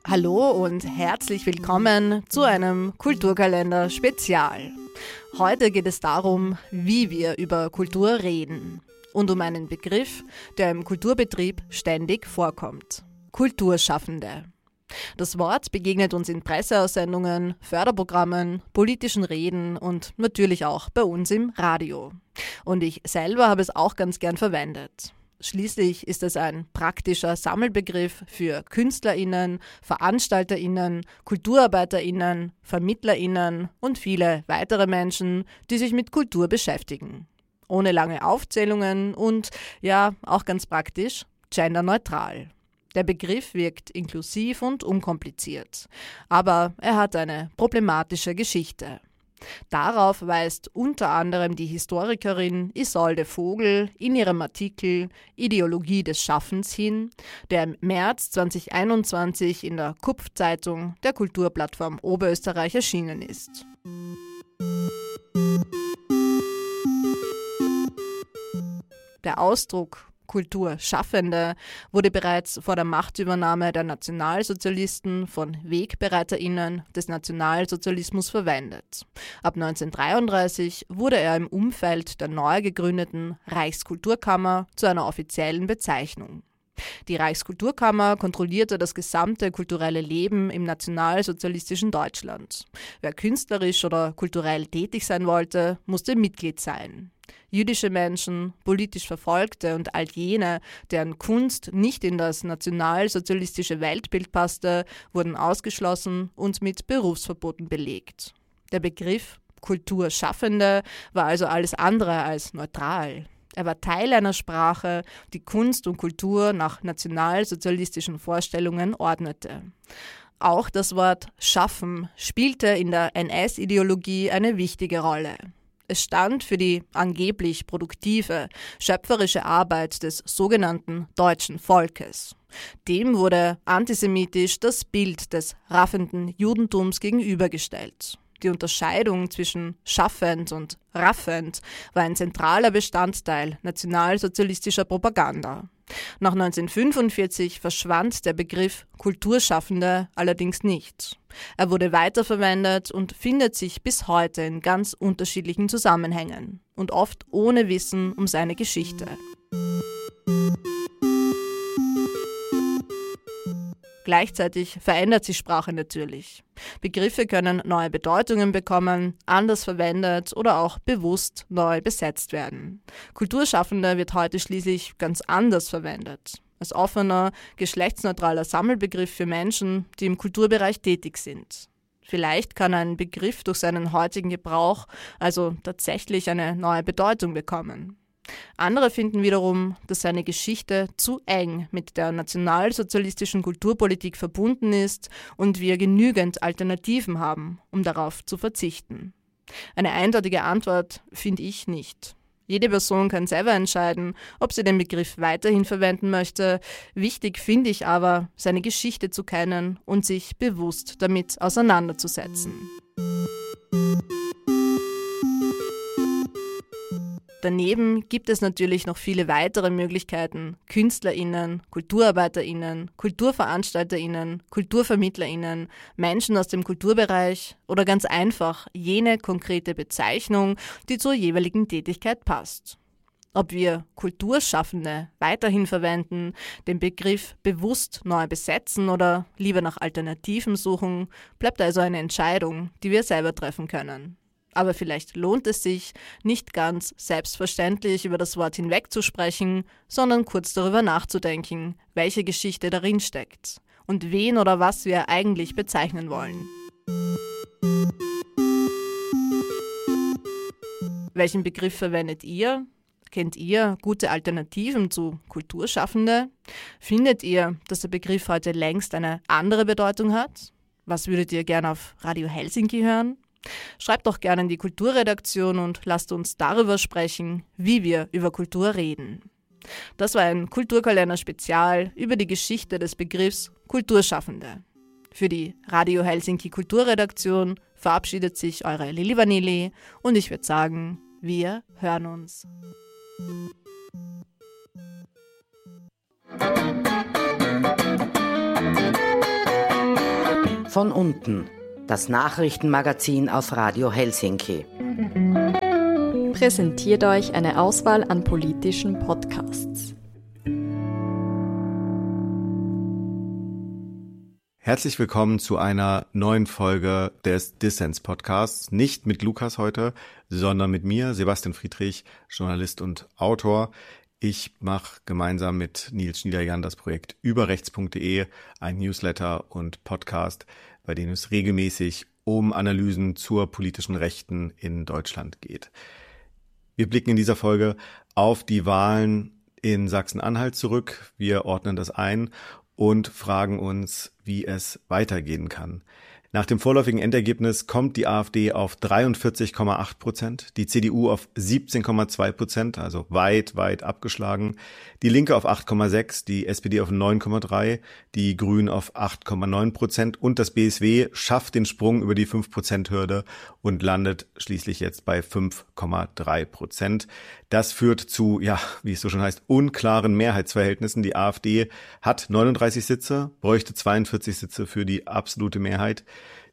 Hallo und herzlich willkommen zu einem Kulturkalender-Spezial. Heute geht es darum, wie wir über Kultur reden und um einen Begriff, der im Kulturbetrieb ständig vorkommt: Kulturschaffende. Das Wort begegnet uns in Presseaussendungen, Förderprogrammen, politischen Reden und natürlich auch bei uns im Radio. Und ich selber habe es auch ganz gern verwendet. Schließlich ist es ein praktischer Sammelbegriff für KünstlerInnen, VeranstalterInnen, KulturarbeiterInnen, VermittlerInnen und viele weitere Menschen, die sich mit Kultur beschäftigen. Ohne lange Aufzählungen und, ja, auch ganz praktisch, genderneutral. Der Begriff wirkt inklusiv und unkompliziert, aber er hat eine problematische Geschichte. Darauf weist unter anderem die Historikerin Isolde Vogel in ihrem Artikel Ideologie des Schaffens hin, der im März 2021 in der KUPF-Zeitung der Kulturplattform Oberösterreich erschienen ist. Der Ausdruck Kulturschaffende wurde bereits vor der Machtübernahme der Nationalsozialisten von WegbereiterInnen des Nationalsozialismus verwendet. Ab 1933 wurde er im Umfeld der neu gegründeten Reichskulturkammer zu einer offiziellen Bezeichnung. Die Reichskulturkammer kontrollierte das gesamte kulturelle Leben im nationalsozialistischen Deutschland. Wer künstlerisch oder kulturell tätig sein wollte, musste Mitglied sein. Jüdische Menschen, politisch Verfolgte und all jene, deren Kunst nicht in das nationalsozialistische Weltbild passte, wurden ausgeschlossen und mit Berufsverboten belegt. Der Begriff Kulturschaffende war also alles andere als neutral. Er war Teil einer Sprache, die Kunst und Kultur nach nationalsozialistischen Vorstellungen ordnete. Auch das Wort Schaffen spielte in der NS-Ideologie eine wichtige Rolle. Es stand für die angeblich produktive, schöpferische Arbeit des sogenannten deutschen Volkes. Dem wurde antisemitisch das Bild des raffenden Judentums gegenübergestellt. Die Unterscheidung zwischen schaffend und raffend war ein zentraler Bestandteil nationalsozialistischer Propaganda. Nach 1945 verschwand der Begriff Kulturschaffende allerdings nicht. Er wurde weiterverwendet und findet sich bis heute in ganz unterschiedlichen Zusammenhängen und oft ohne Wissen um seine Geschichte. Gleichzeitig verändert sich Sprache natürlich. Begriffe können neue Bedeutungen bekommen, anders verwendet oder auch bewusst neu besetzt werden. Kulturschaffende wird heute schließlich ganz anders verwendet. Als offener, geschlechtsneutraler Sammelbegriff für Menschen, die im Kulturbereich tätig sind. Vielleicht kann ein Begriff durch seinen heutigen Gebrauch also tatsächlich eine neue Bedeutung bekommen. Andere finden wiederum, dass seine Geschichte zu eng mit der nationalsozialistischen Kulturpolitik verbunden ist und wir genügend Alternativen haben, um darauf zu verzichten. Eine eindeutige Antwort finde ich nicht. Jede Person kann selber entscheiden, ob sie den Begriff weiterhin verwenden möchte. Wichtig finde ich aber, seine Geschichte zu kennen und sich bewusst damit auseinanderzusetzen. Daneben gibt es natürlich noch viele weitere Möglichkeiten, KünstlerInnen, KulturarbeiterInnen, KulturveranstalterInnen, KulturvermittlerInnen, Menschen aus dem Kulturbereich oder ganz einfach jene konkrete Bezeichnung, die zur jeweiligen Tätigkeit passt. Ob wir Kulturschaffende weiterhin verwenden, den Begriff bewusst neu besetzen oder lieber nach Alternativen suchen, bleibt also eine Entscheidung, die wir selber treffen können. Aber vielleicht lohnt es sich, nicht ganz selbstverständlich über das Wort hinwegzusprechen, sondern kurz darüber nachzudenken, welche Geschichte darin steckt und wen oder was wir eigentlich bezeichnen wollen. Welchen Begriff verwendet ihr? Kennt ihr gute Alternativen zu Kulturschaffende? Findet ihr, dass der Begriff heute längst eine andere Bedeutung hat? Was würdet ihr gerne auf Radio Helsinki hören? Schreibt doch gerne in die Kulturredaktion und lasst uns darüber sprechen, wie wir über Kultur reden. Das war ein Kulturkalender-Spezial über die Geschichte des Begriffs Kulturschaffende. Für die Radio Helsinki Kulturredaktion verabschiedet sich eure Lili Vanilli und ich würde sagen, wir hören uns. Von unten, das Nachrichtenmagazin auf Radio Helsinki. Präsentiert euch eine Auswahl an politischen Podcasts. Herzlich willkommen zu einer neuen Folge des Dissens-Podcasts. Nicht mit Lukas heute, sondern mit mir, Sebastian Friedrich, Journalist und Autor. Ich mache gemeinsam mit Nils Schniederjan das Projekt überrechts.de, ein Newsletter und Podcast, bei dem es regelmäßig um Analysen zur politischen Rechten in Deutschland geht. Wir blicken in dieser Folge auf die Wahlen in Sachsen-Anhalt zurück. Wir ordnen das ein und fragen uns, wie es weitergehen kann. Nach dem vorläufigen Endergebnis kommt die AfD auf 43,8%, die CDU auf 17,2%, also weit abgeschlagen, die Linke auf 8,6%, die SPD auf 9,3%, die Grünen auf 8,9% und das BSW schafft den Sprung über die 5%-Hürde und landet schließlich jetzt bei 5,3%. Das führt zu, wie es so schon heißt, unklaren Mehrheitsverhältnissen. Die AfD hat 39 Sitze, bräuchte 42 Sitze für die absolute Mehrheit.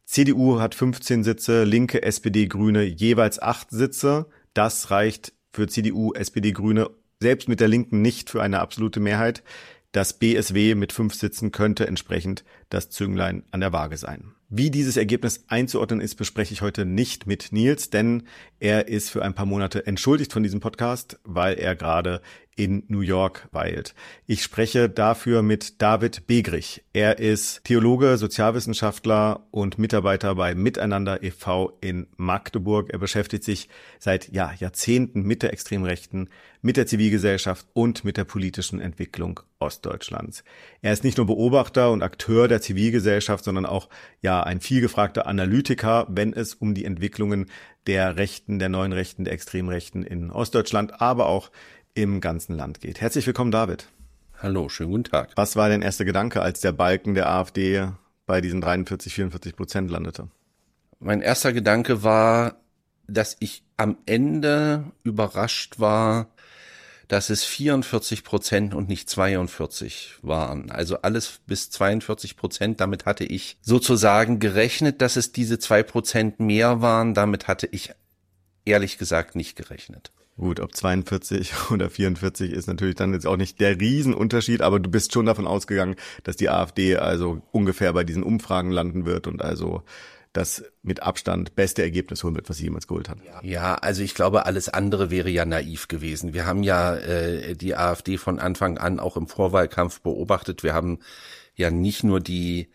CDU hat 15 Sitze, Linke, SPD, Grüne jeweils 8 Sitze. Das reicht für CDU, SPD, Grüne selbst mit der Linken nicht für eine absolute Mehrheit. Das BSW mit 5 Sitzen könnte entsprechend das Zünglein an der Waage sein. Wie dieses Ergebnis einzuordnen ist, bespreche ich heute nicht mit Nils, denn er ist für ein paar Monate entschuldigt von diesem Podcast, weil er gerade in New York weilt. Ich spreche dafür mit David Begrich. Er ist Theologe, Sozialwissenschaftler und Mitarbeiter bei Miteinander e.V. in Magdeburg. Er beschäftigt sich seit Jahrzehnten mit der Extremrechten, mit der Zivilgesellschaft und mit der politischen Entwicklung Ostdeutschlands. Er ist nicht nur Beobachter und Akteur der Zivilgesellschaft, sondern auch ein vielgefragter Analytiker, wenn es um die Entwicklungen der Rechten, der neuen Rechten, der Extremrechten in Ostdeutschland, aber auch im ganzen Land geht. Herzlich willkommen, David. Hallo, schönen guten Tag. Was war dein erster Gedanke, als der Balken der AfD bei diesen 43-44% landete? Mein erster Gedanke war, dass ich am Ende überrascht war, dass es 44% und nicht 42 waren. Also alles bis 42%. Damit hatte ich sozusagen gerechnet, dass es diese 2% mehr waren. Damit hatte ich ehrlich gesagt nicht gerechnet. Gut, ob 42 oder 44 ist natürlich dann jetzt auch nicht der Riesenunterschied, aber du bist schon davon ausgegangen, dass die AfD also ungefähr bei diesen Umfragen landen wird und also das mit Abstand beste Ergebnis holen wird, was sie jemals geholt hat. Ja, also ich glaube, alles andere wäre ja naiv gewesen. Wir haben ja die AfD von Anfang an auch im Vorwahlkampf beobachtet. Wir haben ja nicht nur die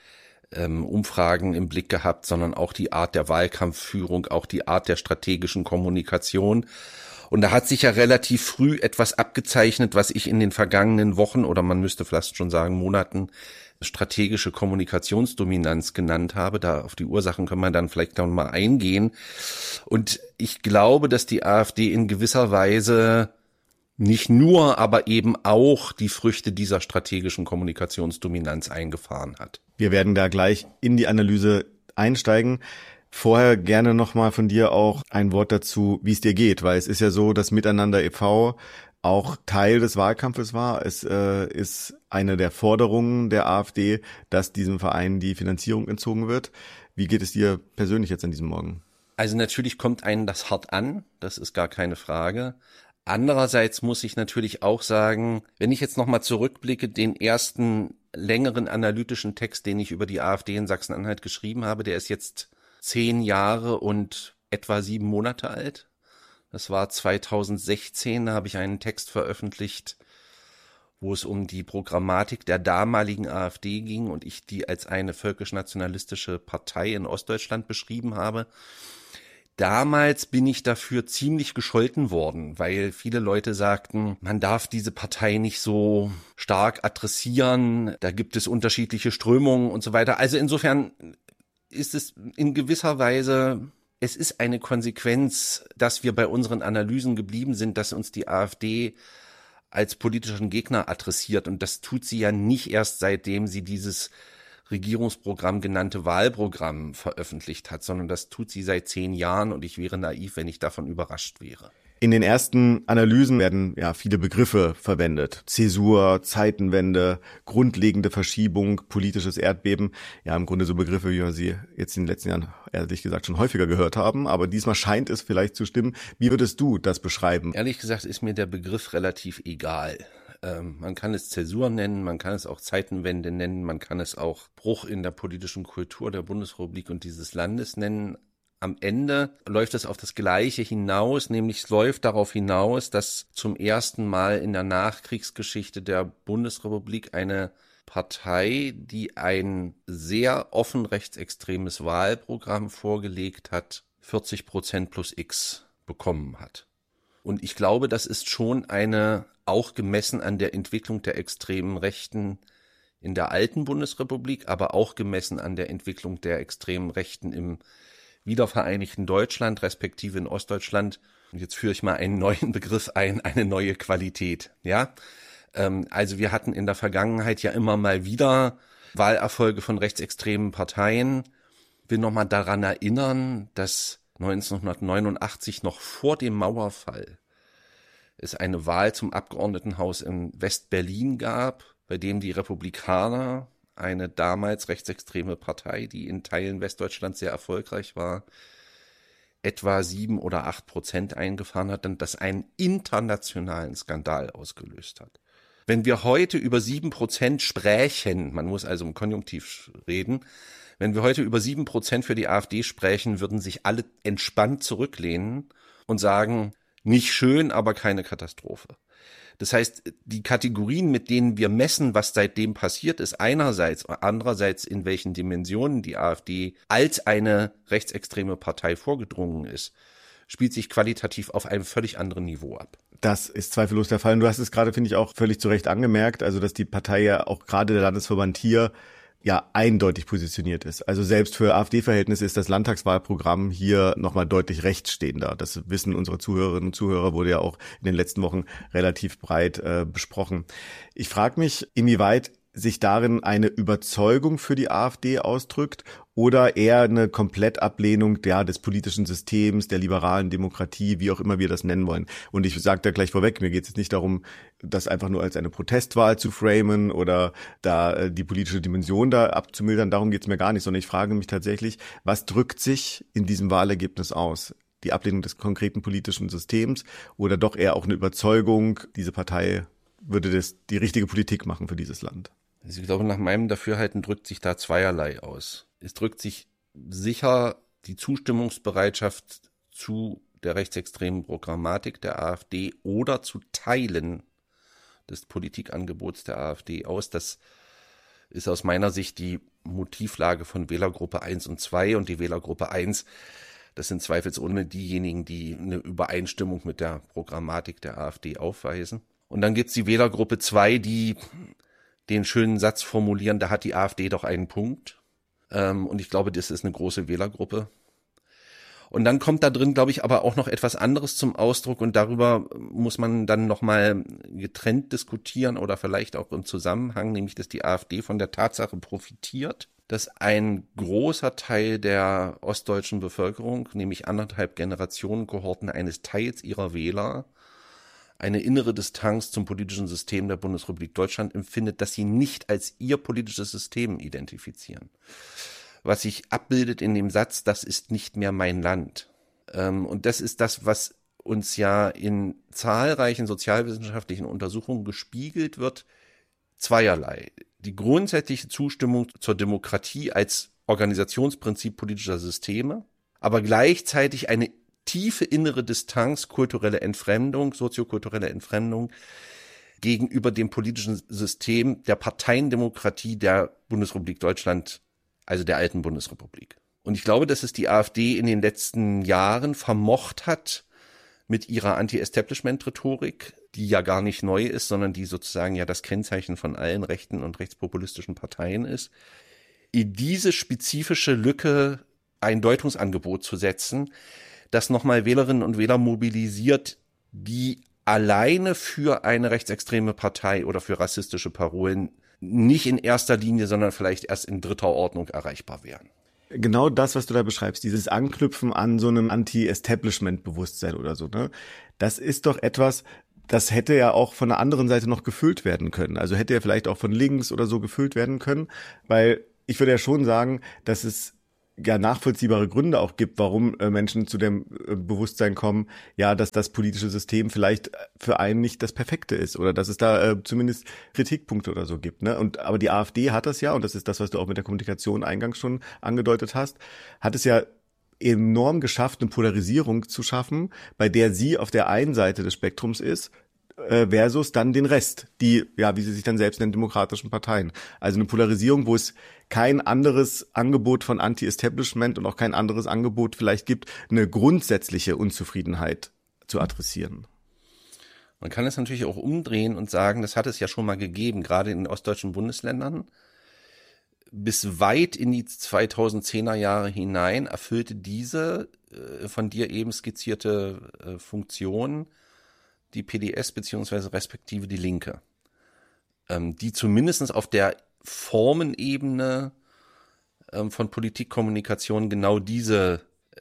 Umfragen im Blick gehabt, sondern auch die Art der Wahlkampfführung, auch die Art der strategischen Kommunikation. Und da hat sich ja relativ früh etwas abgezeichnet, was ich in den vergangenen Wochen oder man müsste fast schon sagen Monaten strategische Kommunikationsdominanz genannt habe. Da auf die Ursachen können wir dann vielleicht noch mal eingehen. Und ich glaube, dass die AfD in gewisser Weise nicht nur, aber eben auch die Früchte dieser strategischen Kommunikationsdominanz eingefahren hat. Wir werden da gleich in die Analyse einsteigen. Vorher gerne nochmal von dir auch ein Wort dazu, wie es dir geht, weil es ist ja so, dass Miteinander e.V. auch Teil des Wahlkampfes war. Es ist eine der Forderungen der AfD, dass diesem Verein die Finanzierung entzogen wird. Wie geht es dir persönlich jetzt an diesem Morgen? Also natürlich kommt einen das hart an, das ist gar keine Frage. Andererseits muss ich natürlich auch sagen, wenn ich jetzt nochmal zurückblicke, den ersten längeren analytischen Text, den ich über die AfD in Sachsen-Anhalt geschrieben habe, der ist jetzt 10 Jahre und etwa 7 Monate alt. Das war 2016, da habe ich einen Text veröffentlicht, wo es um die Programmatik der damaligen AfD ging und ich die als eine völkisch-nationalistische Partei in Ostdeutschland beschrieben habe. Damals bin ich dafür ziemlich gescholten worden, weil viele Leute sagten, man darf diese Partei nicht so stark adressieren, da gibt es unterschiedliche Strömungen und so weiter. Also insofern ist es in gewisser Weise, es ist eine Konsequenz, dass wir bei unseren Analysen geblieben sind, dass uns die AfD als politischen Gegner adressiert und das tut sie ja nicht erst seitdem sie dieses Regierungsprogramm genannte Wahlprogramm veröffentlicht hat, sondern das tut sie seit 10 Jahren und ich wäre naiv, wenn ich davon überrascht wäre. In den ersten Analysen werden ja viele Begriffe verwendet. Zäsur, Zeitenwende, grundlegende Verschiebung, politisches Erdbeben. Ja, im Grunde so Begriffe, wie wir sie jetzt in den letzten Jahren ehrlich gesagt schon häufiger gehört haben. Aber diesmal scheint es vielleicht zu stimmen. Wie würdest du das beschreiben? Ehrlich gesagt ist mir der Begriff relativ egal. Man kann es Zäsur nennen, man kann es auch Zeitenwende nennen, man kann es auch Bruch in der politischen Kultur der Bundesrepublik und dieses Landes nennen. Am Ende läuft es auf das Gleiche hinaus, nämlich es läuft darauf hinaus, dass zum ersten Mal in der Nachkriegsgeschichte der Bundesrepublik eine Partei, die ein sehr offen rechtsextremes Wahlprogramm vorgelegt hat, 40% plus X bekommen hat. Und ich glaube, das ist schon eine, auch gemessen an der Entwicklung der extremen Rechten in der alten Bundesrepublik, aber auch gemessen an der Entwicklung der extremen Rechten im wiedervereinigten Deutschland, respektive in Ostdeutschland. Und jetzt führe ich mal einen neuen Begriff ein, eine neue Qualität. Ja, also wir hatten in der Vergangenheit ja immer mal wieder Wahlerfolge von rechtsextremen Parteien. Ich will noch mal daran erinnern, dass 1989 noch vor dem Mauerfall es eine Wahl zum Abgeordnetenhaus in West-Berlin gab, bei dem die Republikaner, eine damals rechtsextreme Partei, die in Teilen Westdeutschlands sehr erfolgreich war, etwa 7 oder 8% eingefahren hat und das einen internationalen Skandal ausgelöst hat. Wenn wir heute über 7% sprechen, man muss also im Konjunktiv reden, wenn wir heute über 7% für die AfD sprechen, würden sich alle entspannt zurücklehnen und sagen, nicht schön, aber keine Katastrophe. Das heißt, die Kategorien, mit denen wir messen, was seitdem passiert ist, einerseits, andererseits in welchen Dimensionen die AfD als eine rechtsextreme Partei vorgedrungen ist, spielt sich qualitativ auf einem völlig anderen Niveau ab. Das ist zweifellos der Fall. Und du hast es gerade, finde ich, auch völlig zu Recht angemerkt, also dass die Partei ja auch gerade der Landesverband hier ja eindeutig positioniert ist. Also selbst für AfD-Verhältnisse ist das Landtagswahlprogramm hier nochmal deutlich rechtsstehender. Das wissen unsere Zuhörerinnen und Zuhörer, wurde ja auch in den letzten Wochen relativ breit besprochen. Ich frage mich, inwieweit sich darin eine Überzeugung für die AfD ausdrückt oder eher eine Komplettablehnung des politischen Systems, der liberalen Demokratie, wie auch immer wir das nennen wollen. Und ich sage da gleich vorweg, mir geht es jetzt nicht darum, das einfach nur als eine Protestwahl zu framen oder da die politische Dimension da abzumildern, darum geht es mir gar nicht, sondern ich frage mich tatsächlich, was drückt sich in diesem Wahlergebnis aus? Die Ablehnung des konkreten politischen Systems oder doch eher auch eine Überzeugung, diese Partei würde die richtige Politik machen für dieses Land? Also ich glaube, nach meinem Dafürhalten drückt sich da zweierlei aus. Es drückt sich sicher die Zustimmungsbereitschaft zu der rechtsextremen Programmatik der AfD oder zu Teilen des Politikangebots der AfD aus. Das ist aus meiner Sicht die Motivlage von Wählergruppe 1 und 2. Und die Wählergruppe 1, das sind zweifelsohne diejenigen, die eine Übereinstimmung mit der Programmatik der AfD aufweisen. Und dann gibt's die Wählergruppe 2, die den schönen Satz formulieren, da hat die AfD doch einen Punkt. Und ich glaube, das ist eine große Wählergruppe. Und dann kommt da drin, glaube ich, aber auch noch etwas anderes zum Ausdruck und darüber muss man dann nochmal getrennt diskutieren oder vielleicht auch im Zusammenhang, nämlich dass die AfD von der Tatsache profitiert, dass ein großer Teil der ostdeutschen Bevölkerung, nämlich 1,5 Generationenkohorten eines Teils ihrer Wähler, eine innere Distanz zum politischen System der Bundesrepublik Deutschland empfindet, dass sie nicht als ihr politisches System identifizieren. Was sich abbildet in dem Satz, das ist nicht mehr mein Land. Und das ist das, was uns ja in zahlreichen sozialwissenschaftlichen Untersuchungen gespiegelt wird, zweierlei. Die grundsätzliche Zustimmung zur Demokratie als Organisationsprinzip politischer Systeme, aber gleichzeitig eine tiefe innere Distanz, kulturelle Entfremdung, soziokulturelle Entfremdung gegenüber dem politischen System der Parteiendemokratie der Bundesrepublik Deutschland, also der alten Bundesrepublik. Und ich glaube, dass es die AfD in den letzten Jahren vermocht hat, mit ihrer Anti-Establishment-Rhetorik, die ja gar nicht neu ist, sondern die sozusagen ja das Kennzeichen von allen rechten und rechtspopulistischen Parteien ist, in diese spezifische Lücke ein Deutungsangebot zu setzen, das nochmal Wählerinnen und Wähler mobilisiert, die alleine für eine rechtsextreme Partei oder für rassistische Parolen nicht in erster Linie, sondern vielleicht erst in dritter Ordnung erreichbar wären. genau das, was du da beschreibst, dieses Anknüpfen an so einem Anti-Establishment-Bewusstsein oder so, ne? Das ist doch etwas, das hätte ja auch von der anderen Seite noch gefüllt werden können. Also hätte ja vielleicht auch von links oder so gefüllt werden können, weil ich würde ja schon sagen, dass es ja nachvollziehbare Gründe auch gibt, warum Menschen zu dem Bewusstsein kommen, ja, dass das politische System vielleicht für einen nicht das Perfekte ist oder dass es da zumindest Kritikpunkte oder so gibt, ne? Aber die AfD hat das ja, und das ist das, was du auch mit der Kommunikation eingangs schon angedeutet hast, hat es ja enorm geschafft, eine Polarisierung zu schaffen, bei der sie auf der einen Seite des Spektrums ist, versus dann den Rest, die, ja, wie sie sich dann selbst nennen, demokratischen Parteien. Also eine Polarisierung, wo es kein anderes Angebot von Anti-Establishment und auch kein anderes Angebot vielleicht gibt, eine grundsätzliche Unzufriedenheit zu adressieren. Man kann es natürlich auch umdrehen und sagen, das hat es ja schon mal gegeben, gerade in den ostdeutschen Bundesländern. Bis weit in die 2010er Jahre hinein erfüllte diese von dir eben skizzierte Funktion die PDS beziehungsweise respektive die Linke, die zumindest auf der Formenebene von Politikkommunikation genau dieses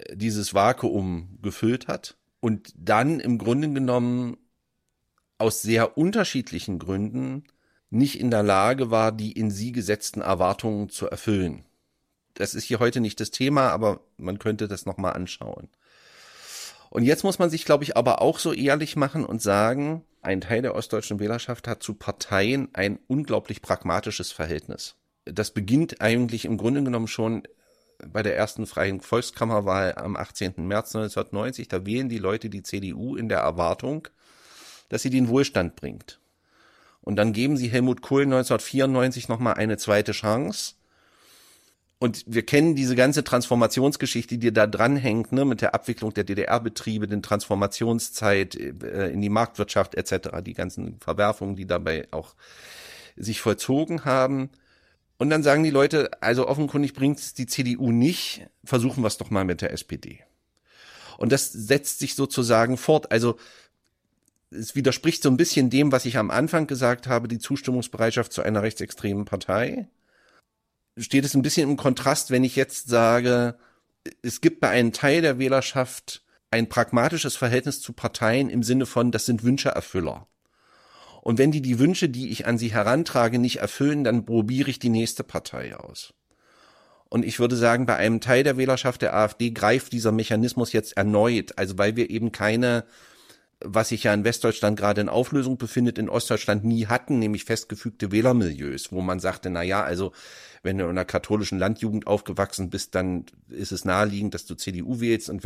Vakuum gefüllt hat und dann im Grunde genommen aus sehr unterschiedlichen Gründen nicht in der Lage war, die in sie gesetzten Erwartungen zu erfüllen. Das ist hier heute nicht das Thema, aber man könnte das nochmal anschauen. Und jetzt muss man sich, glaube ich, aber auch so ehrlich machen und sagen, ein Teil der ostdeutschen Wählerschaft hat zu Parteien ein unglaublich pragmatisches Verhältnis. Das beginnt eigentlich im Grunde genommen schon bei der ersten freien Volkskammerwahl am 18. März 1990. Da wählen die Leute die CDU in der Erwartung, dass sie den Wohlstand bringt. Und dann geben sie Helmut Kohl 1994 nochmal eine zweite Chance. Und wir kennen diese ganze Transformationsgeschichte, die da dranhängt, ne, mit der Abwicklung der DDR-Betriebe, den Transformationszeit in die Marktwirtschaft etc., die ganzen Verwerfungen, die dabei auch sich vollzogen haben. Und dann sagen die Leute, also offenkundig bringt es die CDU nicht, versuchen wir es doch mal mit der SPD. Und das setzt sich sozusagen fort. Also es widerspricht so ein bisschen dem, was ich am Anfang gesagt habe, die Zustimmungsbereitschaft zu einer rechtsextremen Partei. Steht es ein bisschen im Kontrast, wenn ich jetzt sage, es gibt bei einem Teil der Wählerschaft ein pragmatisches Verhältnis zu Parteien im Sinne von, das sind Wünscheerfüller. Und wenn die Wünsche, die ich an sie herantrage, nicht erfüllen, dann probiere ich die nächste Partei aus. Und ich würde sagen, bei einem Teil der Wählerschaft der AfD greift dieser Mechanismus jetzt erneut, also weil wir eben keine, was sich ja in Westdeutschland gerade in Auflösung befindet, in Ostdeutschland nie hatten, nämlich festgefügte Wählermilieus, wo man sagte, na ja, also wenn du in einer katholischen Landjugend aufgewachsen bist, dann ist es naheliegend, dass du CDU wählst, und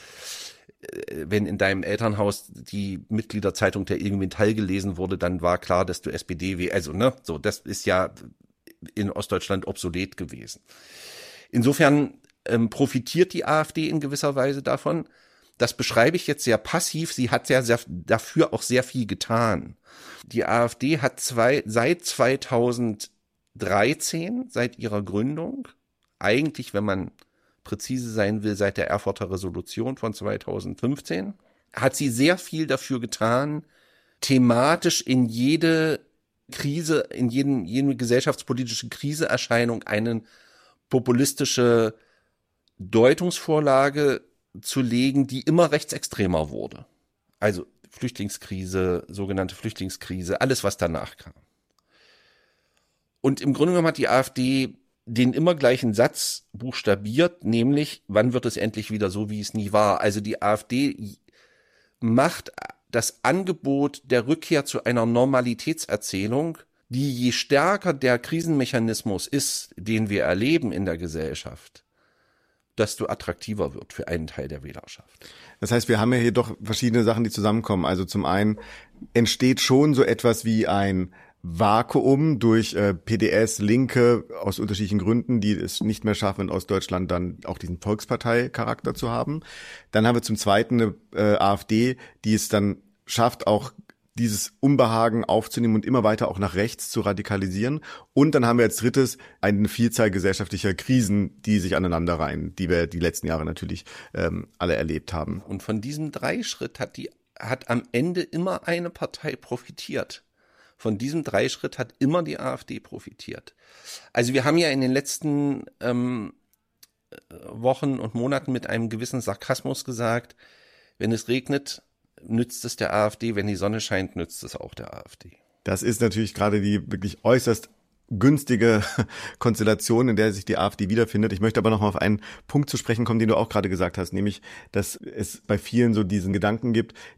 wenn in deinem Elternhaus die Mitgliederzeitung der IG Metall gelesen wurde, dann war klar, dass du SPD wählst. Also, ne, so, das ist ja in Ostdeutschland obsolet gewesen. Insofern profitiert die AfD in gewisser Weise davon. Das beschreibe ich jetzt sehr passiv. Sie hat ja dafür auch sehr viel getan. Die AfD hat seit 2013, seit ihrer Gründung, eigentlich, wenn man präzise sein will, seit der Erfurter Resolution von 2015, hat sie sehr viel dafür getan, thematisch in jede Krise, in jede gesellschaftspolitische Kriseerscheinung eine populistische Deutungsvorlage zu legen, die immer rechtsextremer wurde. Also Flüchtlingskrise, sogenannte Flüchtlingskrise, alles, was danach kam. Und im Grunde genommen hat die AfD den immer gleichen Satz buchstabiert, nämlich, wann wird es endlich wieder so, wie es nie war? Also die AfD macht das Angebot der Rückkehr zu einer Normalitätserzählung, die je stärker der Krisenmechanismus ist, den wir erleben in der Gesellschaft, desto attraktiver wird für einen Teil der Wählerschaft. Das heißt, wir haben ja hier doch verschiedene Sachen, die zusammenkommen. Also zum einen entsteht schon so etwas wie ein Vakuum durch PDS, Linke aus unterschiedlichen Gründen, die es nicht mehr schaffen, in Ostdeutschland dann auch diesen Volkspartei-Charakter zu haben. Dann haben wir zum Zweiten eine AfD, die es dann schafft, auch dieses Unbehagen aufzunehmen und immer weiter auch nach rechts zu radikalisieren. Und dann haben wir als Drittes eine Vielzahl gesellschaftlicher Krisen, die sich aneinanderreihen, die wir die letzten Jahre natürlich alle erlebt haben. Und von diesem Dreischritt hat am Ende immer eine Partei profitiert. Von diesem Dreischritt hat immer die AfD profitiert. Also wir haben ja in den letzten Wochen und Monaten mit einem gewissen Sarkasmus gesagt, wenn es regnet, nützt es der AfD, wenn die Sonne scheint, nützt es auch der AfD. Das ist natürlich gerade die wirklich äußerst günstige Konstellation, in der sich die AfD wiederfindet. Ich möchte aber noch mal auf einen Punkt zu sprechen kommen, den du auch gerade gesagt hast, nämlich, dass es bei vielen so diesen Gedanken gibt,